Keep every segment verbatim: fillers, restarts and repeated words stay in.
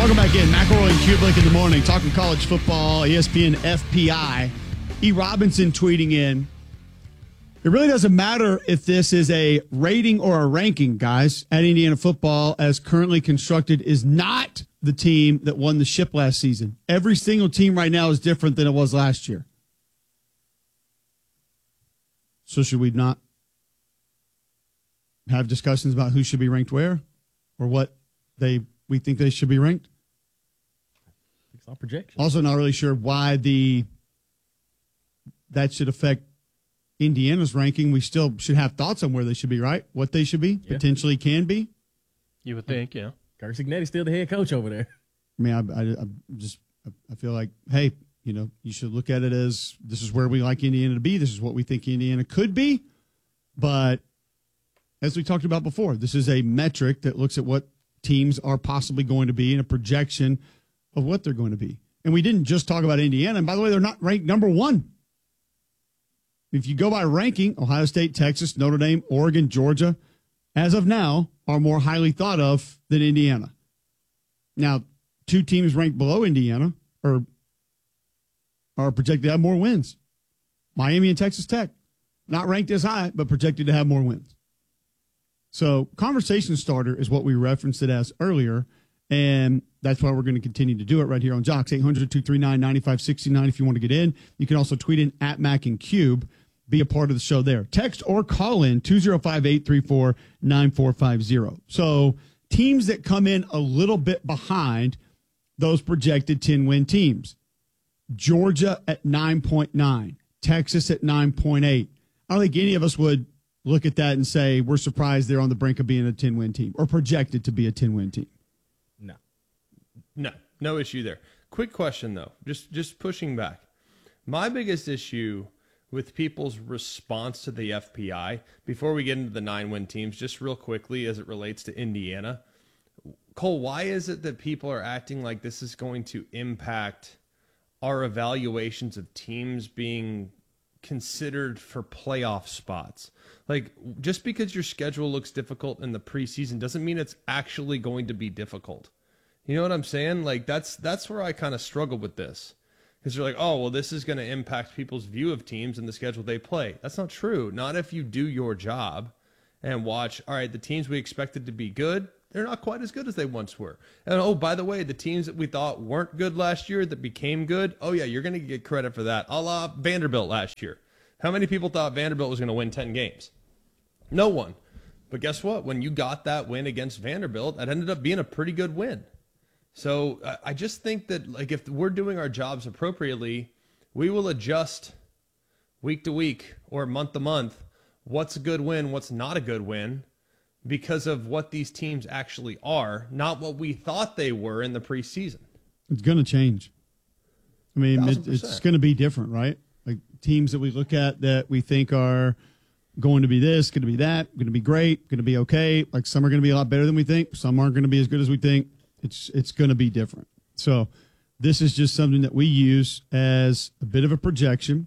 Welcome back in. McElroy and Kublik in the morning, talking college football, E S P N F P I. E. Robinson tweeting in, it really doesn't matter if this is a rating or a ranking, guys, at Indiana football as currently constructed is not the team that won the ship last season. Every single team right now is different than it was last year. So should we not have discussions about who should be ranked where or what they we think they should be ranked? It's all projection. Also not really sure why the that should affect Indiana's ranking. We still should have thoughts on where they should be, right? What they should be, yeah. Potentially can be. You would think, yeah. Kirk Cignetti's still the head coach over there. I mean, I, I, I just I feel like, hey, you know, you should look at it as this is where we like Indiana to be. This is what we think Indiana could be. But as we talked about before, this is a metric that looks at what teams are possibly going to be and a projection of what they're going to be. And we didn't just talk about Indiana. And by the way, they're not ranked number one. If you go by ranking, Ohio State, Texas, Notre Dame, Oregon, Georgia, as of now, are more highly thought of than Indiana. Now, two teams ranked below Indiana are, are projected to have more wins. Miami and Texas Tech, not ranked as high, but projected to have more wins. So conversation starter is what we referenced it as earlier, and that's why we're going to continue to do it right here on Jocks, eight hundred, two three nine, nine five six nine if you want to get in. You can also tweet in at Mac and Cube. Be a part of the show there. Text or call in two oh five, eight three four, nine four five zero. So teams that come in a little bit behind those projected ten-win teams. Georgia at nine point nine. Texas at nine point eight. I don't think any of us would look at that and say we're surprised they're on the brink of being a ten-win team or projected to be a ten-win team. No. No. No issue there. Quick question, though. Just just pushing back. My biggest issue with people's response to the F P I, before we get into the nine-win teams, just real quickly as it relates to Indiana, Cole, why is it that people are acting like this is going to impact our evaluations of teams being considered for playoff spots? Like, just because your schedule looks difficult in the preseason doesn't mean it's actually going to be difficult. You know what I'm saying? Like, that's that's where I kind of struggle with this. Because you're like, oh, well, this is going to impact people's view of teams and the schedule they play. That's not true. Not if you do your job and watch, all right, the teams we expected to be good, they're not quite as good as they once were. And, oh, by the way, the teams that we thought weren't good last year that became good, oh, yeah, you're going to get credit for that. A la Vanderbilt last year. How many people thought Vanderbilt was going to win ten games? No one. But guess what? When you got that win against Vanderbilt, that ended up being a pretty good win. So I just think that, like, if we're doing our jobs appropriately, we will adjust week to week or month to month what's a good win, what's not a good win, because of what these teams actually are, not what we thought they were in the preseason. It's going to change. I mean, it, it's going to be different, right? Like teams that we look at that we think are going to be this, going to be that, going to be great, going to be okay. Like some are going to be a lot better than we think. Some aren't going to be as good as we think. It's it's going to be different. So this is just something that we use as a bit of a projection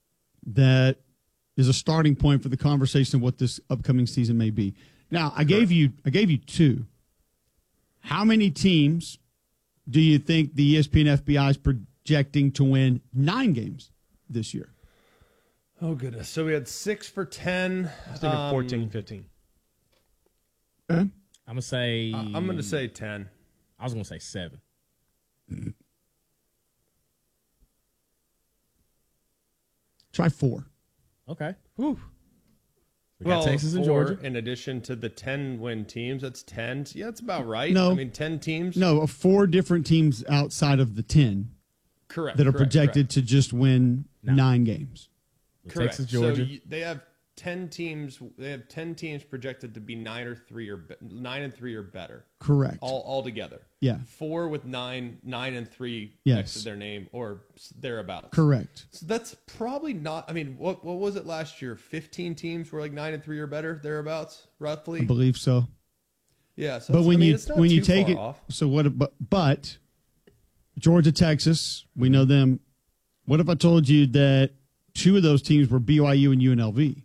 that is a starting point for the conversation of what this upcoming season may be. Now, I gave you I gave you two. How many teams do you think the E S P N F B I is projecting to win nine games this year? Oh, goodness. So we had six for ten. I was thinking um, fourteen, fifteen. Okay. I'm going to say... I'm going to say ten. I was going to say seven. Try four. Okay. Whew. We got well, Texas and four, Georgia. in addition to the ten-win teams, that's ten. Yeah, that's about right. No. I mean, ten teams. No, four different teams outside of the ten Correct. that are correct, projected correct. to just win No. nine games. Correct. Texas, Georgia. So you, they have ten teams. They have ten teams projected to be nine or three or be, nine and three or better. Correct. All all together. Yeah. Four with nine, nine and three Yes. next to their name or thereabouts. Correct. So that's probably not. I mean, what what was it last year? Fifteen teams were like nine and three or better thereabouts, roughly. I believe so. Yeah. So But it's- when I mean, you it's not when you too take far it, off. so what? But, but Georgia, Texas, we know them. What if I told you that two of those teams were B Y U and U N L V,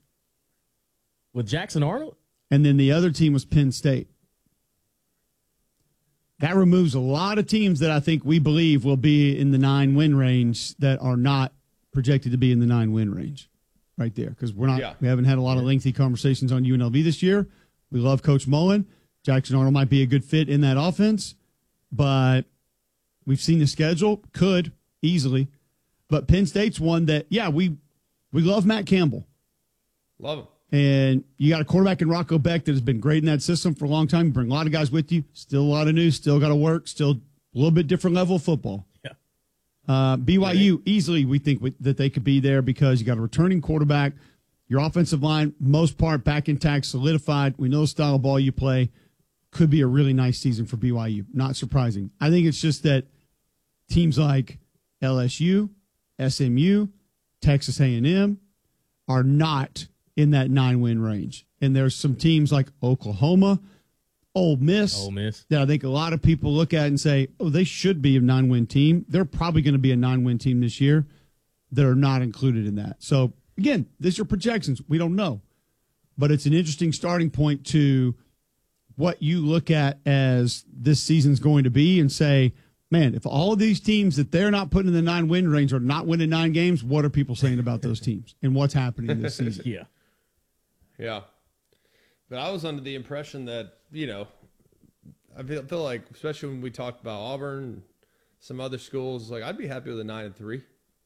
With Jackson Arnold? and then the other team was Penn State? that removes a lot of teams that I think we believe will be in the nine win range that are not projected to be in the nine win range right there. Because we're not, Yeah. we haven't had a lot of lengthy conversations on U N L V this year. We love Coach Mullen. Jackson Arnold might be a good fit in that offense, but we've seen the schedule, could easily. But Penn State's one that, yeah, we we love Matt Campbell. Love him. And you got a quarterback in Rocco Beck that has been great in that system for a long time. You bring a lot of guys with you. Still a lot of news. Still got to work. Still a little bit different level of football. Yeah. Uh, B Y U, easily we think we, that they could be there because you got a returning quarterback. Your offensive line, most part, back intact, solidified. We know the style of ball you play. Could be a really nice season for B Y U. Not surprising. I think it's just that teams like L S U, S M U, Texas A and M are not in that nine-win range. And there's some teams like Oklahoma, Ole Miss, Ole Miss, that I think a lot of people look at and say, oh, they should be a nine-win team. They're probably going to be a nine-win team this year that are not included in that. So, again, these are projections. We don't know. But it's an interesting starting point to what you look at as this season's going to be and say, man, if all of these teams that they're not putting in the nine-win range are not winning nine games, what are people saying about those teams and what's happening this season? yeah. Yeah. But I was under the impression that, you know, I feel, feel like, especially when we talked about Auburn, some other schools, like I'd be happy with a nine and three.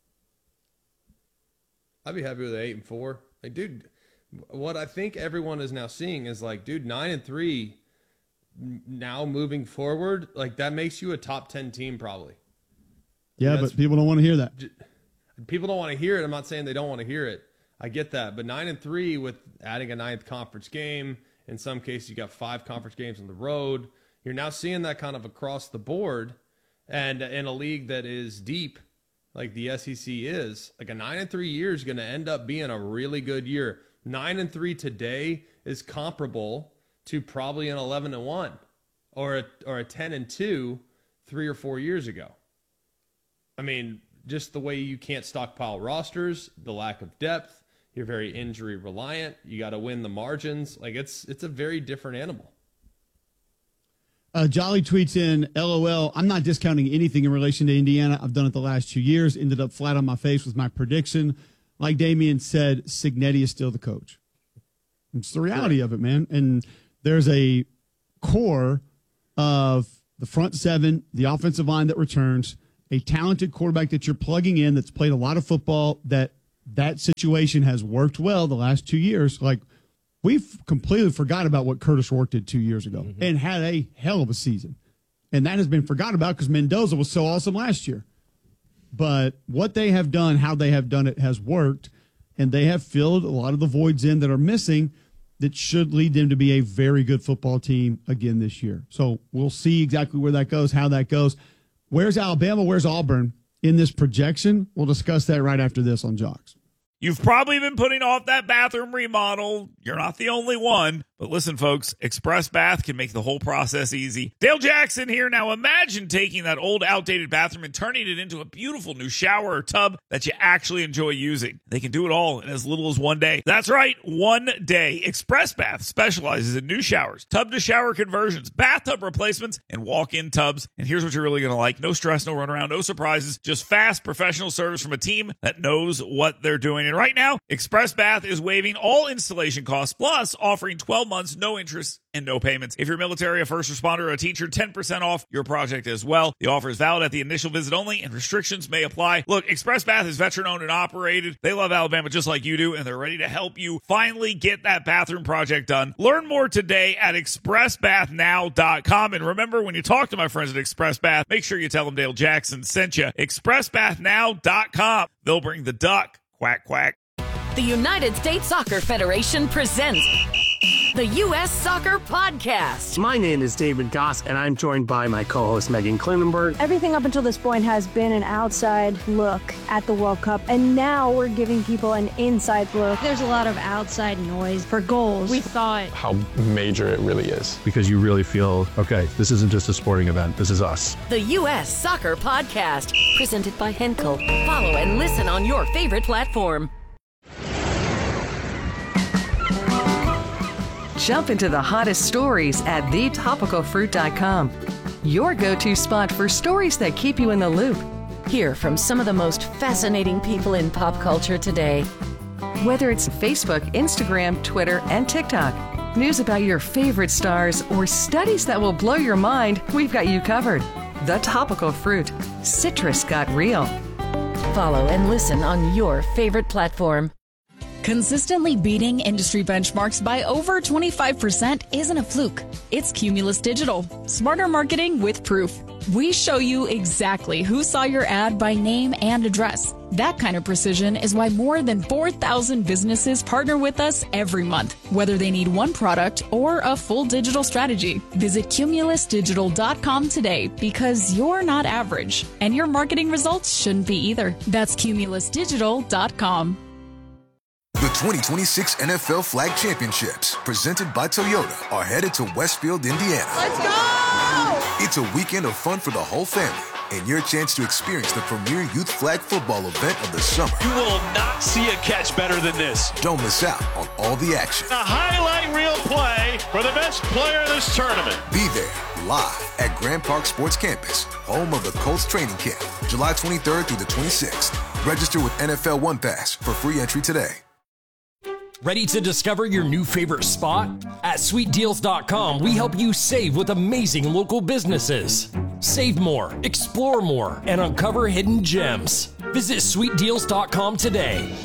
I'd be happy with an eight and four. Like, dude, what I think everyone is now seeing is like, dude, nine and three now moving forward, like that makes you a top ten team probably. Yeah, That's, but people don't want to hear that. People don't want to hear it. I'm not saying they don't want to hear it. I get that, but nine and three with adding a ninth conference game. In some cases, you got five conference games on the road. You're now seeing that kind of across the board, and in a league that is deep, like the S E C is, like a nine and three year is going to end up being a really good year. Nine and three today is comparable to probably an eleven and one, or a or a ten and two, three or four years ago. I mean, just the way you can't stockpile rosters, the lack of depth. You're very injury reliant. You got to win the margins. Like it's it's a very different animal. Uh, Jolly tweets in, LOL, I'm not discounting anything in relation to Indiana. I've done it the last two years. Ended up flat on my face with my prediction. Like Damian said, Cignetti is still the coach. It's the reality of it, man. And there's a core of the front seven, the offensive line that returns, a talented quarterback that you're plugging in that's played a lot of football, that that situation has worked well the last two years. Like, we've completely forgot about what Curtis Rourke did two years ago mm-hmm. and had a hell of a season. And that has been forgotten about because Mendoza was so awesome last year. But what they have done, how they have done it, has worked, and they have filled a lot of the voids in that are missing that should lead them to be a very good football team again this year. So we'll see exactly where that goes, how that goes. Where's Alabama? Where's Auburn in this projection? We'll discuss that right after this on Jocks. You've probably been putting off that bathroom remodel. You're not the only one. But listen, folks, Express Bath can make the whole process easy. Dale Jackson here. Now imagine taking that old, outdated bathroom and turning it into a beautiful new shower or tub that you actually enjoy using. They can do it all in as little as one day. That's right, one day. Express Bath specializes in new showers, tub-to-shower conversions, bathtub replacements, and walk-in tubs. And here's what you're really going to like. No stress, no runaround, no surprises, just fast, professional service from a team that knows what they're doing. And right now, Express Bath is waiving all installation costs, plus offering twelve months, no interest, and no payments. If you're military, a first responder, or a teacher, ten percent off your project as well. The offer is valid at the initial visit only, and restrictions may apply. Look, Express Bath is veteran-owned and operated. They love Alabama just like you do, and they're ready to help you finally get that bathroom project done. Learn more today at express bath now dot com. And remember, when you talk to my friends at Express Bath, make sure you tell them Dale Jackson sent you. express bath now dot com. They'll bring the duck. Quack, quack. The United States Soccer Federation presents the U S Soccer Podcast. My name is David Goss, and I'm joined by my co-host Megan Klinenberg. Everything up until this point has been an outside look at the World Cup, and now we're giving people an inside look. There's a lot of outside noise for goals. We thought how major it really is. Because you really feel, okay, this isn't just a sporting event, this is us. The U S Soccer Podcast, presented by Henkel. Follow and listen on your favorite platform. Jump into the hottest stories at the topical fruit dot com. your go-to spot for stories that keep you in the loop. Hear from some of the most fascinating people in pop culture today. Whether it's Facebook, Instagram, Twitter, and TikTok, news about your favorite stars, or studies that will blow your mind, we've got you covered. The Topical Fruit. Citrus got real. Follow and listen on your favorite platform. Consistently beating industry benchmarks by over twenty-five percent isn't a fluke. It's Cumulus Digital. Smarter marketing with proof. We show you exactly who saw your ad by name and address. That kind of precision is why more than four thousand businesses partner with us every month, whether they need one product or a full digital strategy. Visit cumulus digital dot com today, because you're not average, and your marketing results shouldn't be either. That's cumulus digital dot com. The twenty twenty-six N F L Flag Championships, presented by Toyota, are headed to Westfield, Indiana. Let's go! It's a weekend of fun for the whole family, and your chance to experience the premier youth flag football event of the summer. You will not see a catch better than this. Don't miss out on all the action. A highlight reel play for the best player of this tournament. Be there, live at Grand Park Sports Campus, home of the Colts training camp, July twenty-third through the twenty-sixth. Register with N F L One Pass for free entry today. Ready to discover your new favorite spot? At sweet deals dot com, we help you save with amazing local businesses. Save more, explore more, and uncover hidden gems. Visit sweet deals dot com today.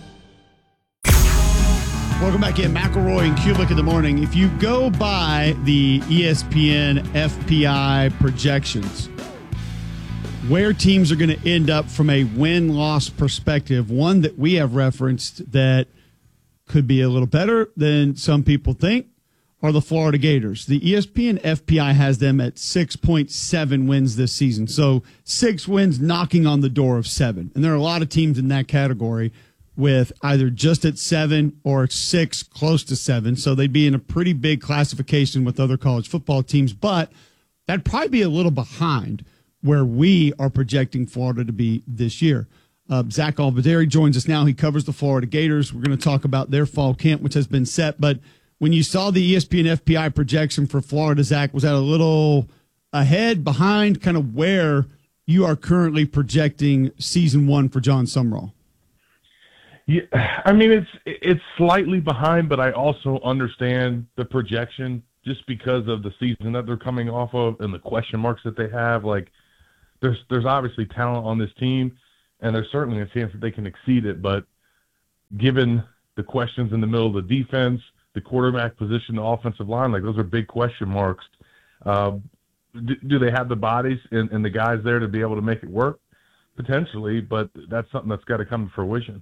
Welcome back in. McElroy and Kulik in the morning. If you go by the E S P N F P I projections, where teams are going to end up from a win-loss perspective, one that we have referenced that could be a little better than some people think, are the Florida Gators. The E S P N F P I has them at six point seven wins this season. So six wins knocking on the door of seven. And there are a lot of teams in that category with either just at seven or six close to seven. So they'd be in a pretty big classification with other college football teams. But that'd probably be a little behind where we are projecting Florida to be this year. Uh, Zach Albadari joins us now. He covers the Florida Gators. We're going to talk about their fall camp, which has been set. But when you saw the E S P N F P I projection for Florida, Zach, was that a little ahead, behind, kind of where you are currently projecting season one for John Sumrall? Yeah, I mean, it's it's slightly behind, but I also understand the projection just because of the season that they're coming off of and the question marks that they have. Like, there's there's obviously talent on this team, and there's certainly a chance that they can exceed it. But given the questions in the middle of the defense, the quarterback position, the offensive line, like those are big question marks. Uh, do, do they have the bodies and, and the guys there to be able to make it work? Potentially, but that's something that's got to come to fruition.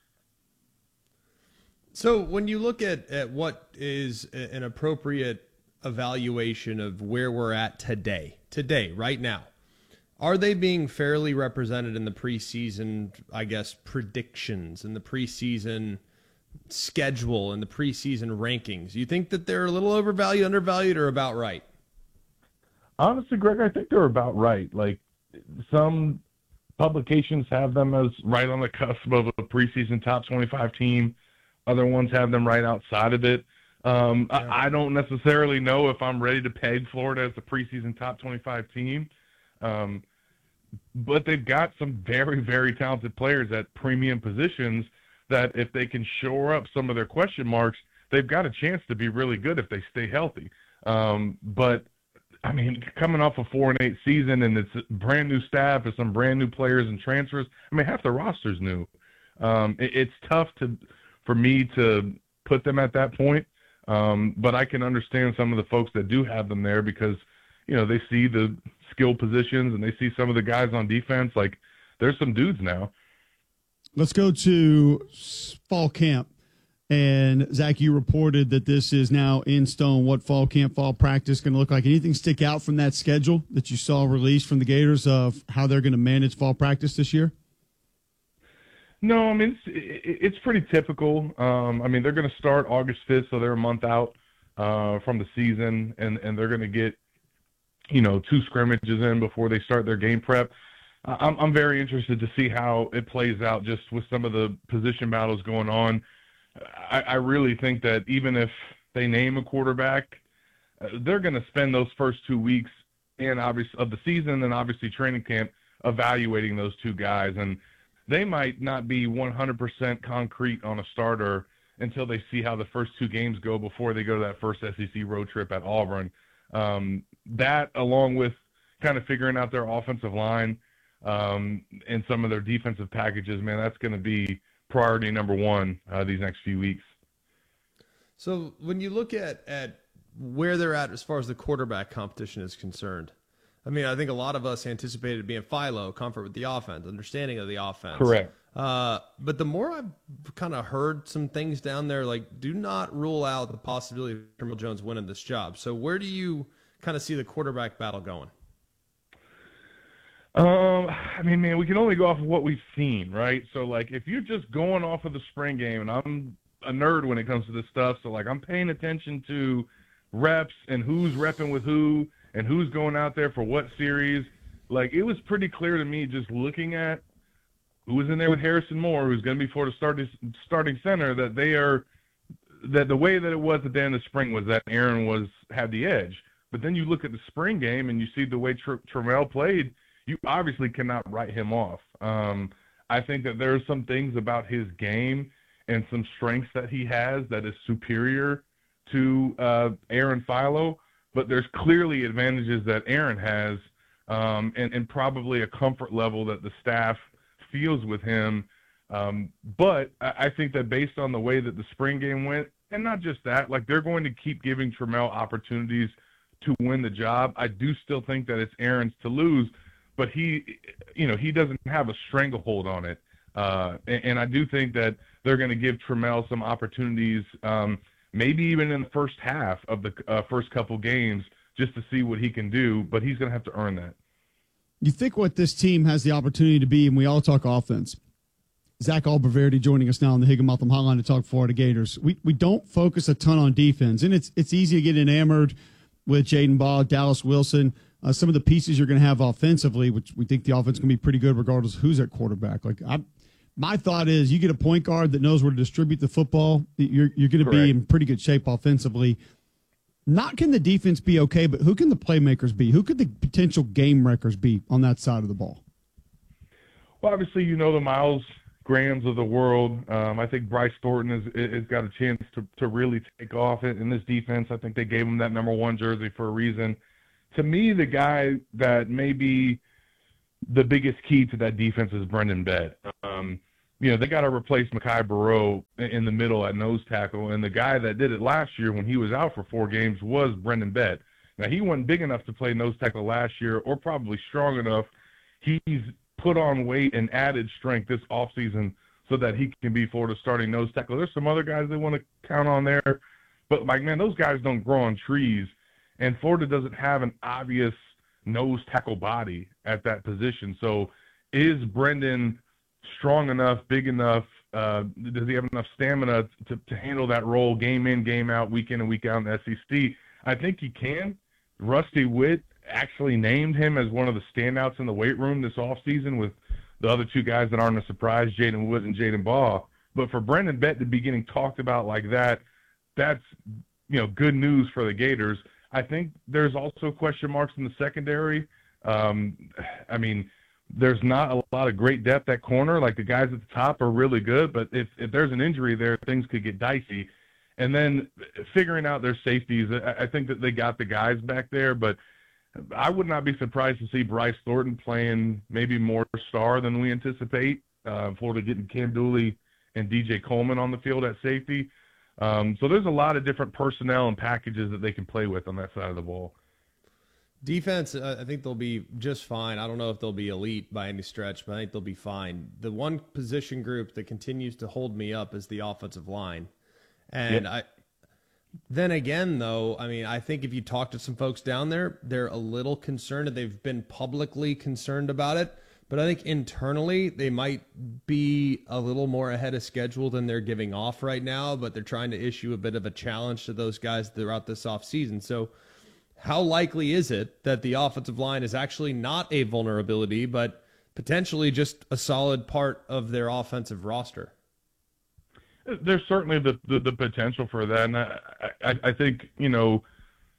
So when you look at, at what is an appropriate evaluation of where we're at today, today, right now, are they being fairly represented in the preseason, I guess, predictions and the preseason schedule and the preseason rankings? You think that they're a little overvalued, undervalued, or about right? Honestly, Greg, I think they're about right. Like, some publications have them as right on the cusp of a preseason top twenty-five team. Other ones have them right outside of it. Um, yeah. I, I don't necessarily know if I'm ready to peg Florida as a preseason top twenty-five team. Um, but they've got some very, very talented players at premium positions that if they can shore up some of their question marks, they've got a chance to be really good if they stay healthy. Um, but, I mean, coming off a four and eight season and it's a brand new staff and some brand new players and transfers, I mean, half the roster's new. Um, it, it's tough to for me to put them at that point. Um, but I can understand some of the folks that do have them there because, you know, they see the skill positions and they see some of the guys on defense. Like, there's some dudes now. Let's go to fall camp. And, Zach, you reported that this is now in stone, what fall camp, fall practice going to look like. Anything stick out from that schedule that you saw released from the Gators of how they're going to manage fall practice this year? No, I mean, it's, it's pretty typical. Um, I mean, they're going to start August fifth, so they're a month out uh, from the season, and, and they're going to get, you know, two scrimmages in before they start their game prep. I'm, I'm very interested to see how it plays out just with some of the position battles going on. I, I really think that even if they name a quarterback, uh, they're going to spend those first two weeks and obviously of the season, and obviously training camp, evaluating those two guys. And they might not be one hundred percent concrete on a starter until they see how the first two games go before they go to that first S E C road trip at Auburn. Um, that, along with kind of figuring out their offensive line um, and some of their defensive packages, man, that's going to be priority number one uh, these next few weeks. So when you look at, at where they're at as far as the quarterback competition is concerned, I mean, I think a lot of us anticipated it being Philo, comfort with the offense, understanding of the offense. Correct. Uh, but the more I've kind of heard some things down there, like, do not rule out the possibility of Terrell Jones winning this job. So where do you kind of see the quarterback battle going? Um, I mean, man, we can only go off of what we've seen, right? So, like, if you're just going off of the spring game, and I'm a nerd when it comes to this stuff, so, like, I'm paying attention to reps and who's repping with who and who's going out there for what series. Like, it was pretty clear to me just looking at who was in there with Harrison Moore, who's going to be Florida starting starting center, that they are that the way that it was at the end of spring was that Aaron was had the edge. But then you look at the spring game and you see the way Tr- Trammell played, you obviously cannot write him off. Um, I think that there are some things about his game and some strengths that he has that is superior to uh, Aaron Philo, but there's clearly advantages that Aaron has um, and, and probably a comfort level that the staff feels with him. Um, but I, I think that based on the way that the spring game went, and not just that, like they're going to keep giving Trammell opportunities to win the job. I do still think that it's Aaron's to lose, but he, you know, he doesn't have a stranglehold on it. Uh, and, and I do think that they're going to give Trammell some opportunities, um, maybe even in the first half of the uh, first couple games, just to see what he can do, but he's going to have to earn that. You think what this team has the opportunity to be, and we all talk offense. Zach Alberverdi joining us now on the Higginbotham Hotline to talk Florida Gators. We we don't focus a ton on defense, and it's it's easy to get enamored with Jaden Baugh, Dallas Wilson, uh, some of the pieces you're going to have offensively, which we think the offense can be pretty good regardless of who's at quarterback. Like I, my thought is, you get a point guard that knows where to distribute the football, you're you're going to be in pretty good shape offensively. Not can the defense be okay, but who can the playmakers be? Who could the potential game wreckers be on that side of the ball? Well, obviously, you know the Miles Grahams of the world. Um, I think Bryce Thornton has, has got a chance to, to really take off in this defense. I think they gave him that number one jersey for a reason. To me, the guy that may be the biggest key to that defense is Brendan Bett. Um, you know, they got to replace Mekhi Barrow in the middle at nose tackle, and the guy that did it last year when he was out for four games was Brendan Bett. Now, he wasn't big enough to play nose tackle last year, or probably strong enough. He's put on weight and added strength this offseason so that he can be Florida's starting nose tackle. There's some other guys they want to count on there, but, like, man, those guys don't grow on trees, and Florida doesn't have an obvious nose tackle body at that position. So is Brendan strong enough, big enough, uh, does he have enough stamina to, to handle that role game in, game out, week in and week out in the S E C? I think he can. Rusty Witt actually named him as one of the standouts in the weight room this offseason with the other two guys that aren't a surprise, Jaden Wood and Jaden Baugh. But for Brendan Bett to be getting talked about like that, that's, you know, good news for the Gators. I think there's also question marks in the secondary. Um, I mean, there's not a lot of great depth at corner. Like, the guys at the top are really good, but if, if there's an injury there, things could get dicey. And then figuring out their safeties, I, I think that they got the guys back there, but I would not be surprised to see Bryce Thornton playing maybe more star than we anticipate. Uh, Florida getting Cam Dooley and D J Coleman on the field at safety. Um, so there's a lot of different personnel and packages that they can play with on that side of the ball. Defense, uh, I think they'll be just fine. I don't know if they'll be elite by any stretch, but I think they'll be fine. The one position group that continues to hold me up is the offensive line. And yep. I, then again, though, I mean, I think if you talk to some folks down there, they're a little concerned, and they've been publicly concerned about it. But I think internally they might be a little more ahead of schedule than they're giving off right now, but they're trying to issue a bit of a challenge to those guys throughout this offseason. So how likely is it that the offensive line is actually not a vulnerability, but potentially just a solid part of their offensive roster? There's certainly the, the, the potential for that. And I, I, I think, you know,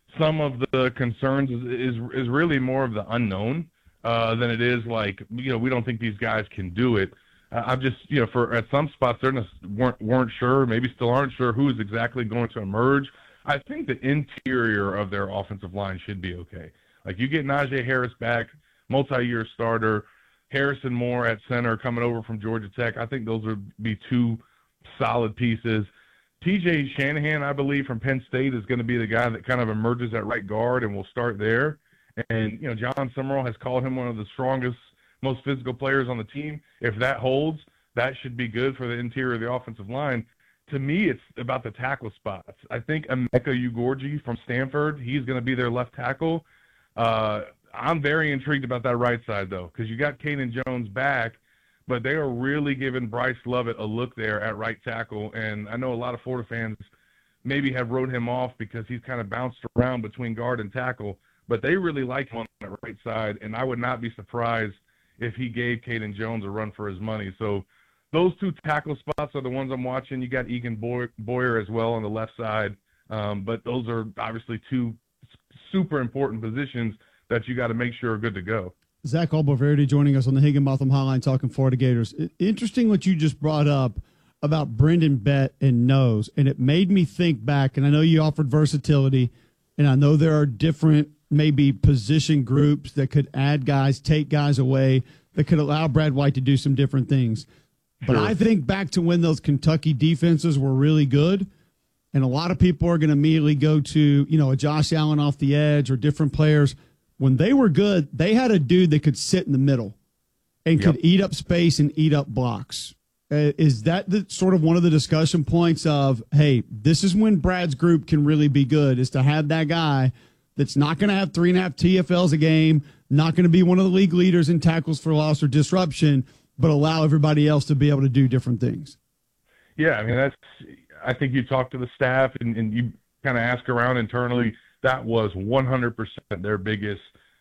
some of the concerns is is, is really more of the unknown uh, than it is like, you know, we don't think these guys can do it. Uh, I'm just, you know, for at some spots, they weren't, weren't sure, maybe still aren't sure who's exactly going to emerge. I think the interior of their offensive line should be okay. Like, you get Najee Harris back, multi-year starter, Harrison Moore at center coming over from Georgia Tech. I think those would be two solid pieces. T J Shanahan, I believe, from Penn State is going to be the guy that kind of emerges at right guard and will start there. And, you know, John Summerall has called him one of the strongest, most physical players on the team. If that holds, that should be good for the interior of the offensive line. To me, it's about the tackle spots. I think Emeka Ugorji from Stanford, he's going to be their left tackle. Uh, I'm very intrigued about that right side, though, because you got Kaden Jones back, but they are really giving Bryce Lovett a look there at right tackle. And I know a lot of Florida fans maybe have wrote him off because he's kind of bounced around between guard and tackle, but they really like him on that right side, and I would not be surprised if he gave Kaden Jones a run for his money. So those two tackle spots are the ones I'm watching. You got Egan Boyer as well on the left side, um, but those are obviously two super important positions that you got to make sure are good to go. Zach Alboverdi joining us on the Higginbotham Hotline talking Florida Gators. Interesting what you just brought up about Brendan Bett and nose, and it made me think back, and I know you offered versatility, and I know there are different maybe position groups that could add guys, take guys away, that could allow Brad White to do some different things. But sure. I think back to when those Kentucky defenses were really good, and a lot of people are going to immediately go to, you know, a Josh Allen off the edge or different players. When they were good, they had a dude that could sit in the middle and could yep. eat up space and eat up blocks. Uh, is that the sort of one of the discussion points of, hey, this is when Brad's group can really be good, is to have that guy that's not going to have three and a half T F Ls a game, not going to be one of the league leaders in tackles for loss or disruption, but allow everybody else to be able to do different things? Yeah, I mean, that's, I think you talk to the staff and, and you kind of ask around internally. That was one hundred percent their biggest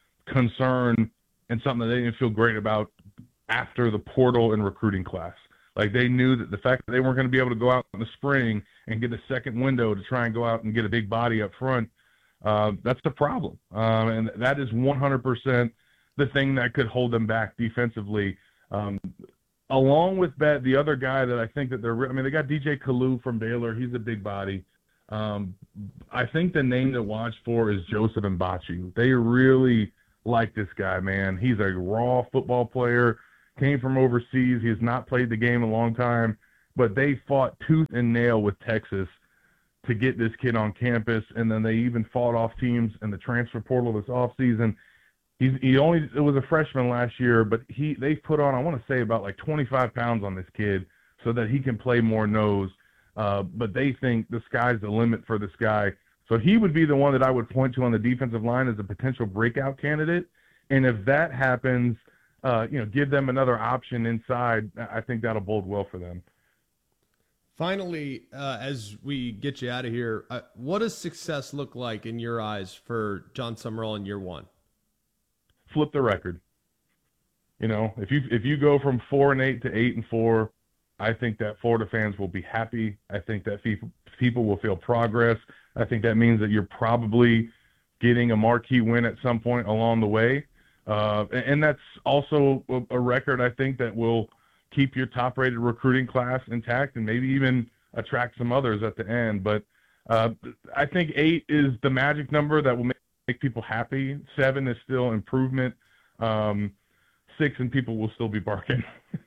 concern and something that they didn't feel great about after the portal and recruiting class. Like, they knew that the fact that they weren't going to be able to go out in the spring and get a second window to try and go out and get a big body up front, uh, that's the problem. Um, and that is one hundred percent the thing that could hold them back defensively. Um, along with that, the other guy that I think that they're – I mean, they got D J Kalu from Baylor. He's a big body. Um, I think the name to watch for is Joseph Mbachi. They really like this guy, man. He's a raw football player, came from overseas. He has not played the game in a long time, but they fought tooth and nail with Texas to get this kid on campus, and then they even fought off teams in the transfer portal this offseason. He's he only it was a freshman last year, but he they put on, I want to say, about like twenty-five pounds on this kid so that he can play more nose. Uh, but they think the sky's the limit for this guy. So he would be the one that I would point to on the defensive line as a potential breakout candidate. And if that happens, uh, you know, give them another option inside. I think that'll bode well for them. Finally, uh, as we get you out of here, uh, what does success look like in your eyes for John Summerall in year one? Flip the record. You know, if you if you go from four and eight to eight and four, I think that Florida fans will be happy. I think that people people will feel progress. I think that means that you're probably getting a marquee win at some point along the way. Uh, and that's also a record, I think, that will keep your top-rated recruiting class intact and maybe even attract some others at the end. But uh, I think eight is the magic number that will make, make people happy. Seven is still improvement. Um, six and people will still be barking.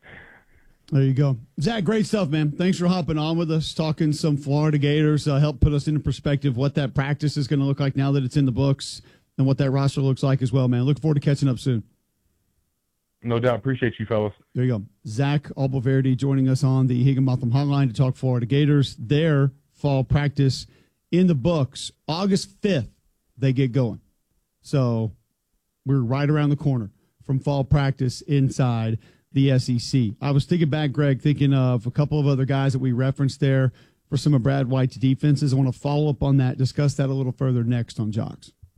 There you go. Zach, great stuff, man. Thanks for hopping on with us, talking some Florida Gators. Uh, help put us into perspective what that practice is going to look like now that it's in the books and what that roster looks like as well, man. Looking forward to catching up soon. No doubt. Appreciate you, fellas. There you go. Zach Alboverdi joining us on the Higginbotham Hotline to talk Florida Gators. Their fall practice in the books. August fifth, they get going. So we're right around the corner from fall practice inside the S E C. I was thinking back, Greg, thinking of a couple of other guys that we referenced there for some of Brad White's defenses. I want to follow up on that, discuss that a little further next on Jocks.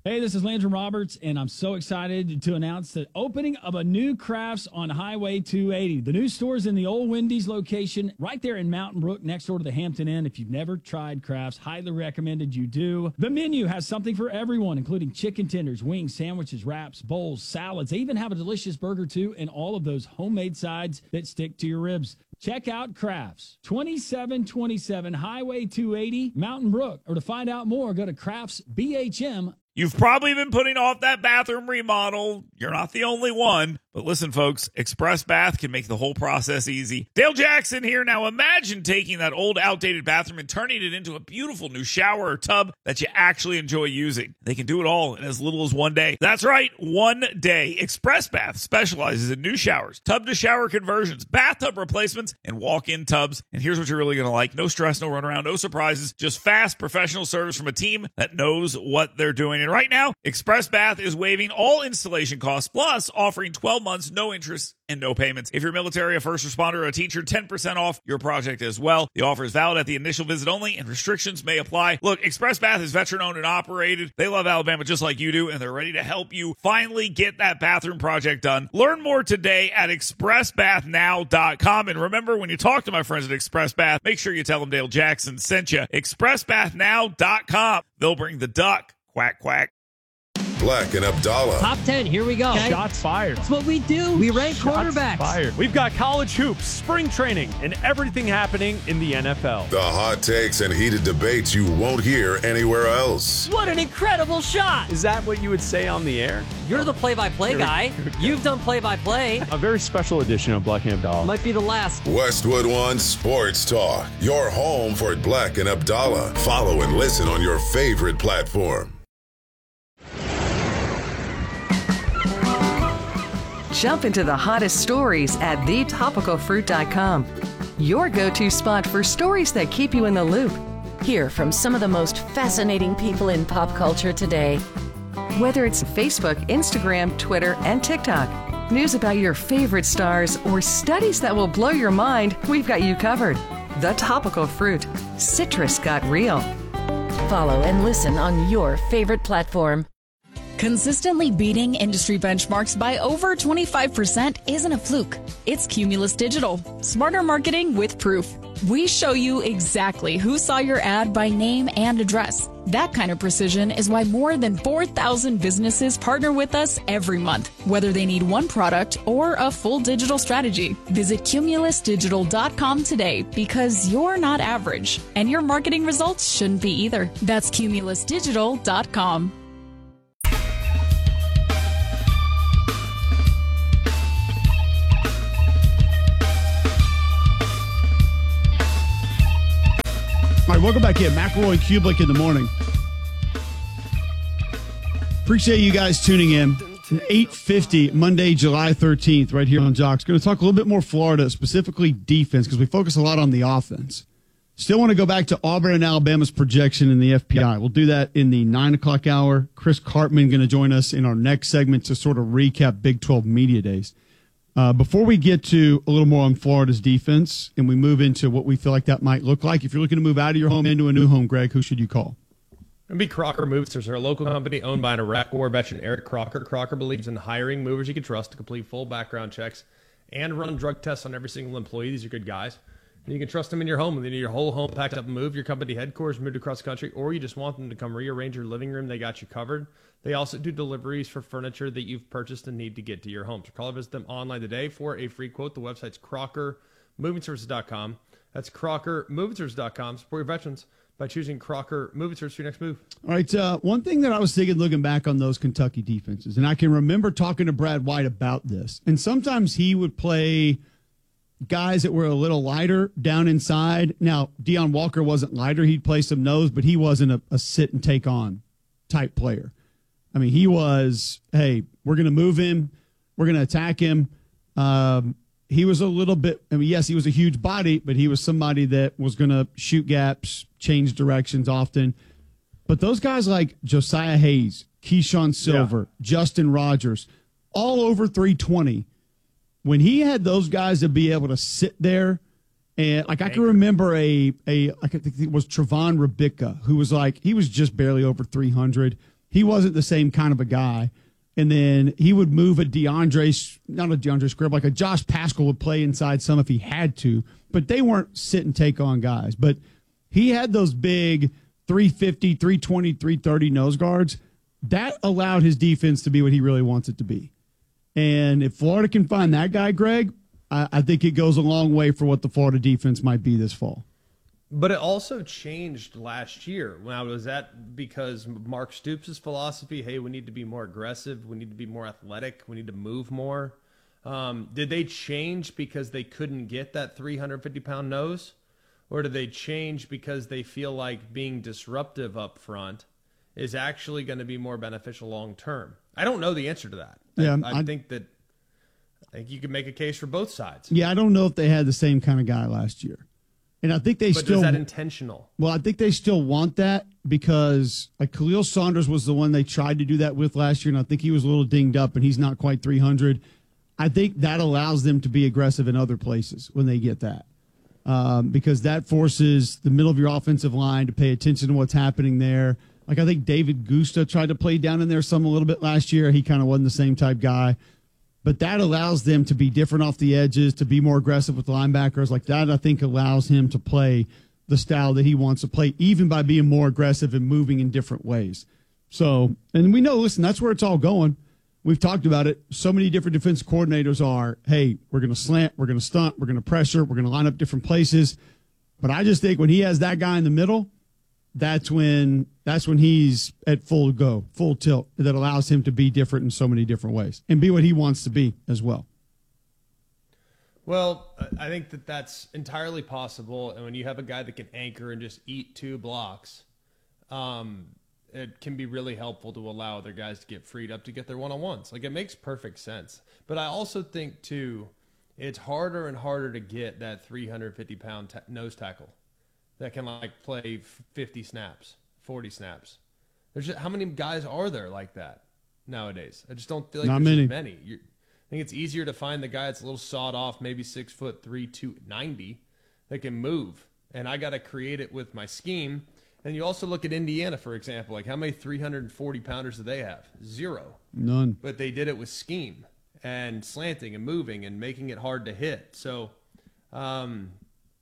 Hey, this is Landon Roberts, and I'm so excited to announce the opening of a new Crafts on Highway two eighty. The new store is in the old Wendy's location right there in Mountain Brook next door to the Hampton Inn. If you've never tried Crafts, highly recommended you do. The menu has something for everyone, including chicken tenders, wings, sandwiches, wraps, bowls, salads. They even have a delicious burger, too, and all of those homemade sides that stick to your ribs. Check out Crafts, twenty-seven twenty-seven Highway two eighty, Mountain Brook. Or to find out more, go to crafts b h m. You've probably been putting off that bathroom remodel. You're not the only one. But listen, folks, Express Bath can make the whole process easy. Dale Jackson here. Now imagine taking that old, outdated bathroom and turning it into a beautiful new shower or tub that you actually enjoy using. They can do it all in as little as one day. That's right, one day. Express Bath specializes in new showers, tub-to-shower conversions, bathtub replacements, and walk-in tubs. And here's what you're really going to like. No stress, no runaround, no surprises. Just fast, professional service from a team that knows what they're doing. And right now, Express Bath is waiving all installation costs, plus offering twelve months, no interest, and no payments. If you're military, a first responder, or a teacher, ten percent off your project as well. The offer is valid at the initial visit only, and restrictions may apply. Look, Express Bath is veteran-owned and operated. They love Alabama just like you do, and they're ready to help you finally get that bathroom project done. Learn more today at express bath now dot com. And remember, when you talk to my friends at Express Bath, make sure you tell them Dale Jackson sent you. express bath now dot com. They'll bring the duck. Quack, quack. Black and Abdallah. Top ten, here we go. Okay. Shots fired. That's what we do. We rank Shots quarterbacks. Fired. We've got college hoops, spring training, and everything happening in the N F L. The hot takes and heated debates you won't hear anywhere else. What an incredible shot. Is that what you would say on the air? You're the play-by-play guy. You've done play-by-play. A very special edition of Black and Abdallah. Might be the last. Westwood One Sports Talk. Your home for Black and Abdallah. Follow and listen on your favorite platform. Jump into the hottest stories at the topical fruit dot com. Your go-to spot for stories that keep you in the loop. Hear from some of the most fascinating people in pop culture today. Whether it's Facebook, Instagram, Twitter, and TikTok, news about your favorite stars, or studies that will blow your mind, we've got you covered. The Topical Fruit. Citrus got real. Follow and listen on your favorite platform. Consistently beating industry benchmarks by over twenty-five percent isn't a fluke. It's Cumulus Digital. Smarter marketing with proof. We show you exactly who saw your ad by name and address. That kind of precision is why more than four thousand businesses partner with us every month, whether they need one product or a full digital strategy. Visit cumulus digital dot com today, because you're not average, and your marketing results shouldn't be either. That's cumulus digital dot com. All right, welcome back in. McElroy and Kublik in the morning. Appreciate you guys tuning in. eight fifty, Monday, July thirteenth, right here on Jocks. Going to talk a little bit more Florida, specifically defense, because we focus a lot on the offense. Still want to go back to Auburn and Alabama's projection in the F P I. We'll do that in the nine o'clock hour. Chris Cartman going to join us in our next segment to sort of recap Big twelve Media Days. Uh, before we get to a little more on Florida's defense and we move into what we feel like that might look like, if you're looking to move out of your home into a new home, Greg, who should you call? It'd be Crocker Movers. They're a local company owned by an Iraq War veteran, Eric Crocker. Crocker believes in hiring movers you can trust to complete full background checks and run drug tests on every single employee. These are good guys. And you can trust them in your home. Whether you need your whole home packed up and moved, your company headquarters moved across the country, or you just want them to come rearrange your living room, they got you covered. They also do deliveries for furniture that you've purchased and need to get to your home. So call or visit them online today for a free quote. The website's crocker moving services dot com. That's crocker moving services dot com. Support your veterans by choosing Crocker Moving Services for your next move. All right, uh, one thing that I was thinking looking back on those Kentucky defenses, and I can remember talking to Brad White about this, and sometimes he would play guys that were a little lighter down inside. Now, Deion Walker wasn't lighter. He'd play some nose, but he wasn't a, a sit and take on type player. I mean, he was, hey, we're going to move him. We're going to attack him. Um, he was a little bit, I mean, yes, he was a huge body, but he was somebody that was going to shoot gaps, change directions often. But those guys like Josiah Hayes, Keyshawn Silver, yeah. Justin Rogers, all over three twenty. When he had those guys to be able to sit there, and like I can remember a, a like I think it was Trevon Rebicka, who was like, he was just barely over three hundred. he wasn't the same kind of a guy. And then he would move a DeAndre, not a DeAndre Scribb, like a Josh Paschal would play inside some if he had to, but they weren't sit and take on guys. But he had those big three fifty, three twenty, three thirty nose guards. That allowed his defense to be what he really wants it to be. And if Florida can find that guy, Greg, I, I think it goes a long way for what the Florida defense might be this fall. But it also changed last year. Now, was that because Mark Stoops' philosophy, hey, we need to be more aggressive, we need to be more athletic, we need to move more? Um, did they change because they couldn't get that three hundred fifty pound nose? Or did they change because they feel like being disruptive up front is actually going to be more beneficial long term? I don't know the answer to that. Yeah, I, I, I think that I think you could make a case for both sides. Yeah, I don't know if they had the same kind of guy last year. And I think they but still. Is that intentional? Well, I think they still want that because like Khalil Saunders was the one they tried to do that with last year, and I think he was a little dinged up, and he's not quite three hundred. I think that allows them to be aggressive in other places when they get that, um, because that forces the middle of your offensive line to pay attention to what's happening there. Like I think David Gusta tried to play down in there some a little bit last year. He kind of wasn't the same type guy. But that allows them to be different off the edges, to be more aggressive with the linebackers. Like that, I think, allows him to play the style that he wants to play, even by being more aggressive and moving in different ways. So, and we know, listen, that's where it's all going. We've talked about it. So many different defense coordinators are, hey, we're going to slant, we're going to stunt, we're going to pressure, we're going to line up different places. But I just think when he has that guy in the middle, that's when that's when he's at full go, full tilt. That allows him to be different in so many different ways and be what he wants to be as well. Well, I think that that's entirely possible. And when you have a guy that can anchor and just eat two blocks, um, it can be really helpful to allow other guys to get freed up to get their one-on-ones. Like, it makes perfect sense. But I also think, too, it's harder and harder to get that three hundred fifty pound ta- nose tackle that can like play fifty snaps, forty snaps. There's just, how many guys are there like that nowadays? I just don't feel like Not there's many. as many. You're, I think it's easier to find the guy that's a little sawed off, maybe six foot three, two ninety, that can move. And I got to create it with my scheme. And you also look at Indiana, for example. Like, how many three hundred forty pounders do they have? Zero. None. But they did it with scheme and slanting and moving and making it hard to hit. So, um,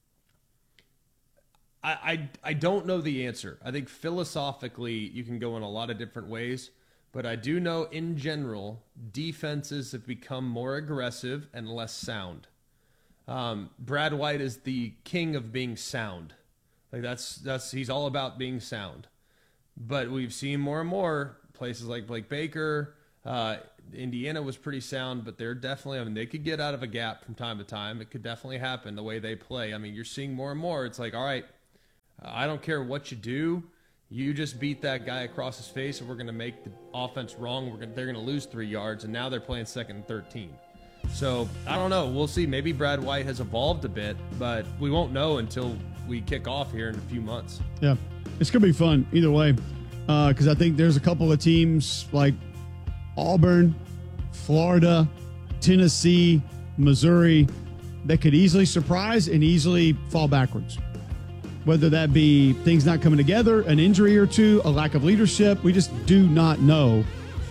I, I, I don't know the answer. I think philosophically you can go in a lot of different ways, but I do know in general defenses have become more aggressive and less sound. Um, Brad White is the king of being sound. Like that's that's he's all about being sound. But we've seen more and more places like Blake Baker, uh, Indiana was pretty sound, but they're definitely, I mean, they could get out of a gap from time to time. It could definitely happen the way they play. I mean, you're seeing more and more. It's like, all right, I don't care what you do. You just beat that guy across his face, and we're going to make the offense wrong. We're gonna, they're going to lose three yards, and now they're playing second and thirteen. So, I don't know. We'll see. Maybe Brad White has evolved a bit, but we won't know until we kick off here in a few months. Yeah, it's going to be fun either way because uh, I think there's a couple of teams like Auburn, Florida, Tennessee, Missouri that could easily surprise and easily fall backwards. Whether that be things not coming together, an injury or two, a lack of leadership, we just do not know.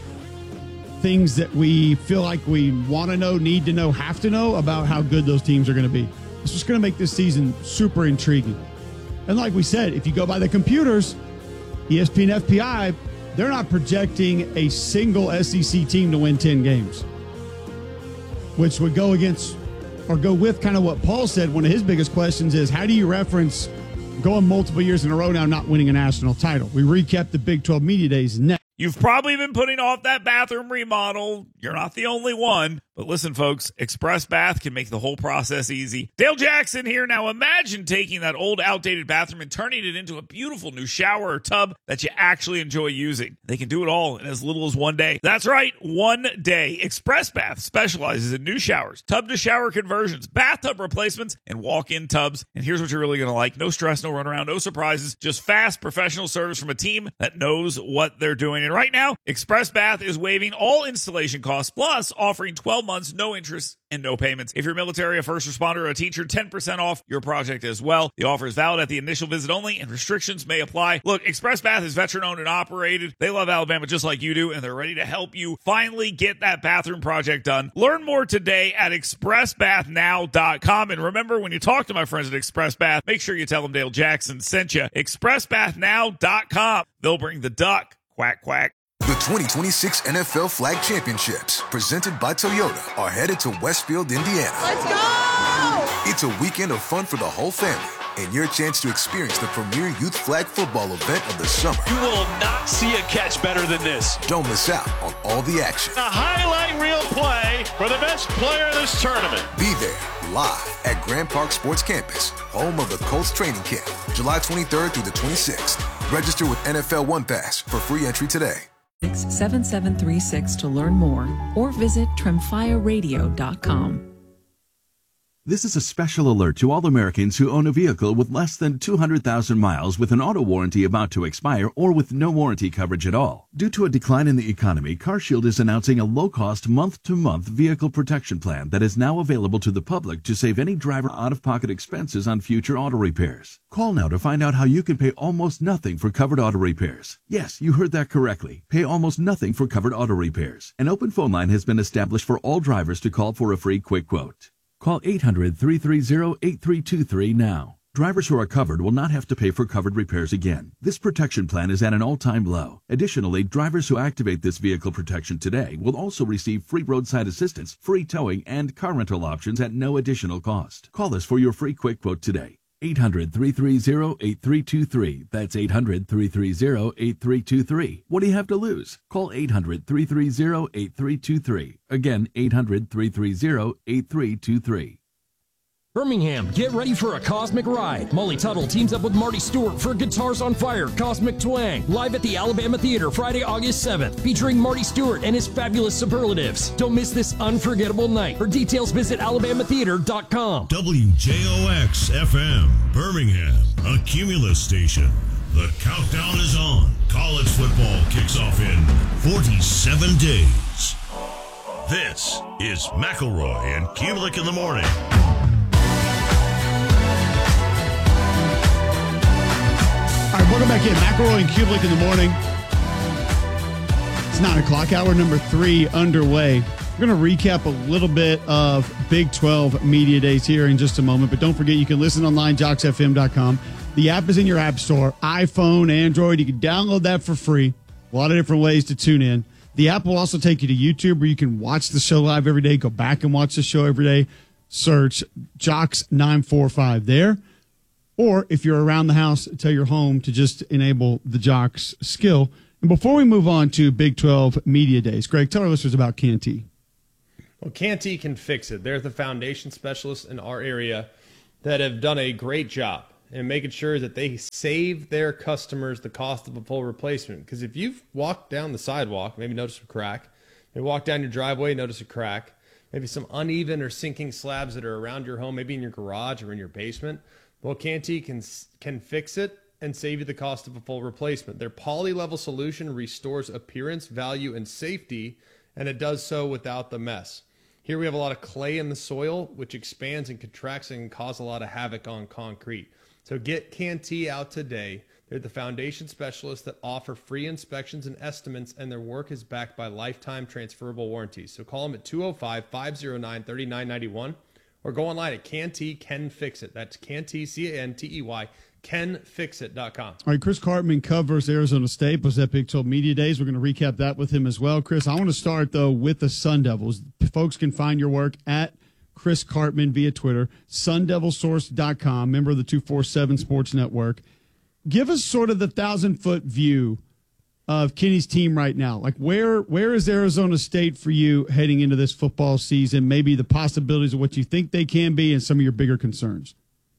Things that we feel like we want to know, need to know, have to know about how good those teams are going to be. It's just going to make this season super intriguing. And like we said, if you go by the computers, E S P N F P I, they're not projecting a single S E C team to win ten games, which would go against or go with kind of what Paul said. One of his biggest questions is, how do you reference going multiple years in a row now not winning a national title? We recapped the Big twelve Media Days next. You've probably been putting off that bathroom remodel. You're not the only one. But listen, folks, Express Bath can make the whole process easy. Dale Jackson here. Now imagine taking that old, outdated bathroom and turning it into a beautiful new shower or tub that you actually enjoy using. They can do it all in as little as one day. That's right, one day. Express Bath specializes in new showers, tub-to-shower conversions, bathtub replacements, and walk-in tubs. And here's what you're really going to like. No stress, no runaround, no surprises. Just fast, professional service from a team that knows what they're doing. mean, right now, Express Bath is waiving all installation costs, plus offering twelve months, no interest, and no payments. If you're military, a first responder, or a teacher, ten percent off your project as well. The offer is valid at the initial visit only, and restrictions may apply. Look, Express Bath is veteran-owned and operated. They love Alabama just like you do, and they're ready to help you finally get that bathroom project done. Learn more today at express bath now dot com. And remember, when you talk to my friends at Express Bath, make sure you tell them Dale Jackson sent you. express bath now dot com. They'll bring the duck. Quack, quack. The twenty twenty-six N F L Flag Championships, presented by Toyota, are headed to Westfield, Indiana. Let's go! It's a weekend of fun for the whole family, and your chance to experience the premier youth flag football event of the summer. You will not see a catch better than this. Don't miss out on all the action. A highlight reel play for the best player of this tournament. Be there live at Grand Park Sports Campus, home of the Colts training camp, July twenty-third through the twenty-sixth. Register with N F L One Pass for free entry today. seven seven three six to learn more or visit tremfya radio dot com. This is a special alert to all Americans who own a vehicle with less than two hundred thousand miles with an auto warranty about to expire or with no warranty coverage at all. Due to a decline in the economy, CarShield is announcing a low-cost month-to-month vehicle protection plan that is now available to the public to save any driver out-of-pocket expenses on future auto repairs. Call now to find out how you can pay almost nothing for covered auto repairs. Yes, you heard that correctly. Pay almost nothing for covered auto repairs. An open phone line has been established for all drivers to call for a free quick quote. Call eight hundred, three three zero, eight three two three now. Drivers who are covered will not have to pay for covered repairs again. This protection plan is at an all-time low. Additionally, drivers who activate this vehicle protection today will also receive free roadside assistance, free towing, and car rental options at no additional cost. Call us for your free quick quote today. eight hundred, three three zero, eight three two three. That's eight hundred, three three zero, eight three two three. What do you have to lose? Call eight hundred, three three zero, eight three two three. Again, eight hundred, three three zero, eight three two three. Birmingham, get ready for a cosmic ride. Molly Tuttle teams up with Marty Stewart for Guitars on Fire Cosmic Twang, live at the Alabama Theater Friday, August seventh, featuring Marty Stewart and his fabulous superlatives. Don't miss this unforgettable night. For details, visit alabama theater dot com. W J O X F M, Birmingham, a Cumulus station. The countdown is on. College football kicks off in forty-seven days. This is McElroy and Kubelik in the morning. All right, welcome back in. McElroy and Kubelik in the morning. It's nine o'clock, hour number three underway. We're going to recap a little bit of Big twelve Media Days here in just a moment, but don't forget you can listen online, jocks f m dot com. The app is in your app store, iPhone, Android. You can download that for free. A lot of different ways to tune in. The app will also take you to YouTube where you can watch the show live every day, go back and watch the show every day. Search Jocks nine four five there. Or if you're around the house, tell your home to just enable the Jocks skill. And before we move on to Big twelve Media Days, Greg, tell our listeners about Canty. Well, Canty can fix it. They're the foundation specialists in our area that have done a great job in making sure that they save their customers the cost of a full replacement. Because if you've walked down the sidewalk, maybe notice a crack, maybe walk down your driveway, notice a crack, maybe some uneven or sinking slabs that are around your home, maybe in your garage or in your basement, well, Canty can can fix it and save you the cost of a full replacement. Their poly-level solution restores appearance, value, and safety, and it does so without the mess. Here we have a lot of clay in the soil, which expands and contracts and can cause a lot of havoc on concrete. So get Canty out today. They're the foundation specialists that offer free inspections and estimates, and their work is backed by lifetime transferable warranties. So call them at two oh five, five oh nine, three nine nine one. Or go online at Canty Can Fix It. That's Canty, C A N T E Y, can fix it dot com. All right, Chris Cartman covers Arizona State, was at Big twelve Media Days. We're going to recap that with him as well. Chris, I want to start, though, with the Sun Devils. Folks can find your work at Chris Cartman via Twitter, sun devil source dot com, member of the two forty-seven Sports Network. Give us sort of the thousand-foot view of Kenny's team right now. Like, where where is Arizona State for you heading into this football season? Maybe the possibilities of what you think they can be and some of your bigger concerns.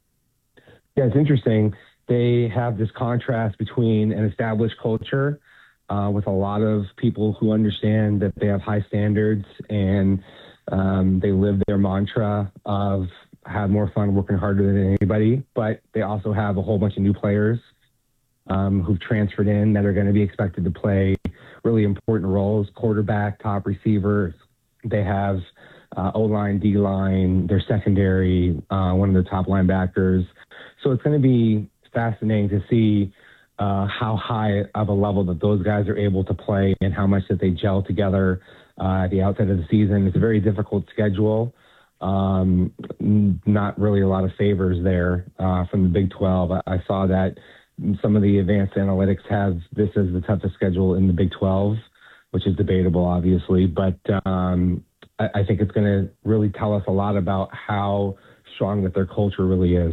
Yeah, it's interesting. They have this contrast between an established culture uh, with a lot of people who understand that they have high standards and um, they live their mantra of have more fun working harder than anybody, but they also have a whole bunch of new players Um, who've transferred in that are going to be expected to play really important roles, quarterback, top receivers. They have uh, O-line, D-line, their secondary, uh, one of the top linebackers. So it's going to be fascinating to see uh, how high of a level that those guys are able to play and how much that they gel together uh, at the outset of the season. It's a very difficult schedule. Um, not really a lot of favors there uh, from the Big twelve. I, I saw that some of the advanced analytics have this as the toughest schedule in the Big twelve, which is debatable, obviously. But um, I, I think it's going to really tell us a lot about how strong that their culture really is.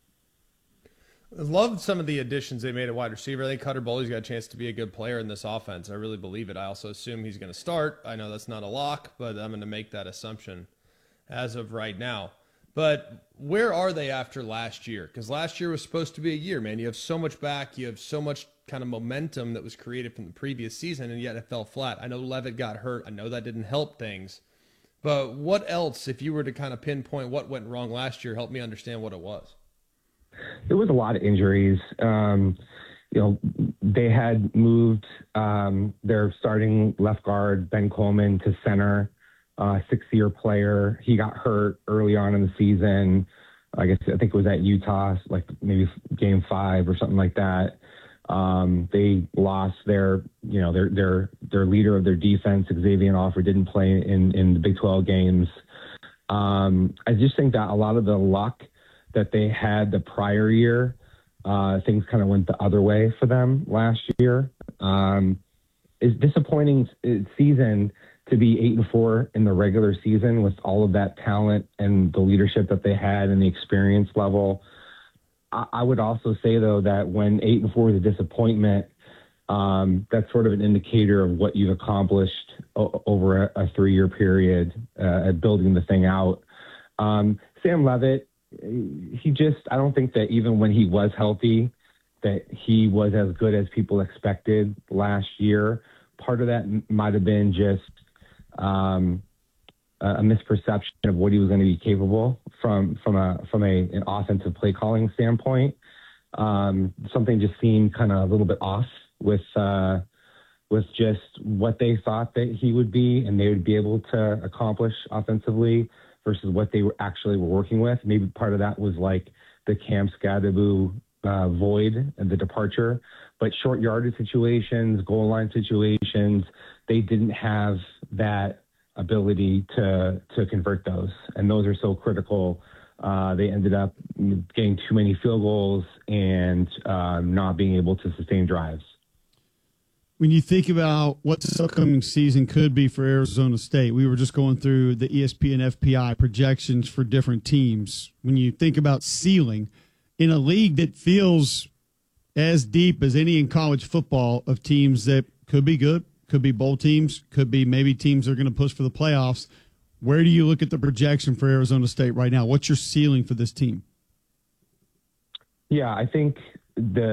I loved some of the additions they made at wide receiver. I think Cutter Boley's got a chance to be a good player in this offense. I really believe it. I also assume he's going to start. I know that's not a lock, but I'm going to make that assumption as of right now. But where are they after last year? Because last year was supposed to be a year, man. You have so much back. You have so much kind of momentum that was created from the previous season, and yet it fell flat. I know Levitt got hurt. I know that didn't help things. But what else, if you were to kind of pinpoint what went wrong last year, help me understand what it was. There was a lot of injuries. Um, you know, they had moved um, their starting left guard, Ben Coleman, to center, uh, six-year player. He got hurt early on in the season. I guess I think it was at Utah, like maybe game five or something like that. Um, they lost their, you know, their their their leader of their defense, Xavier Offer, didn't play in in the Big twelve games. Um, I just think that a lot of the luck that they had the prior year, uh, things kind of went the other way for them last year. Um, it's disappointing season to be eight and four in the regular season with all of that talent and the leadership that they had and the experience level. I, I would also say though that when eight and four is a disappointment, um, that's sort of an indicator of what you've accomplished o- over a, a three-year period uh, at building the thing out. Um, Sam Levitt, he just, I don't think that even when he was healthy, that he was as good as people expected last year. Part of that m- might have been just um, a misperception of what he was going to be capable from, from a, from a, an offensive play calling standpoint. Um, something just seemed kind of a little bit off with, uh, with just what they thought that he would be and they would be able to accomplish offensively versus what they were actually were working with. Maybe part of that was like the Cam Skattebo uh, void and the departure, but short yardage situations, goal line situations, they didn't have that ability to to convert those, and those are so critical. Uh, they ended up getting too many field goals and uh, not being able to sustain drives. When you think about what this upcoming season could be for Arizona State, we were just going through the E S P N F P I projections for different teams. When you think about ceiling in a league that feels as deep as any in college football of teams that could be good, could be bowl teams, could be maybe teams that are going to push for the playoffs, where do you look at the projection for Arizona State right now? What's your ceiling for this team? Yeah, I think the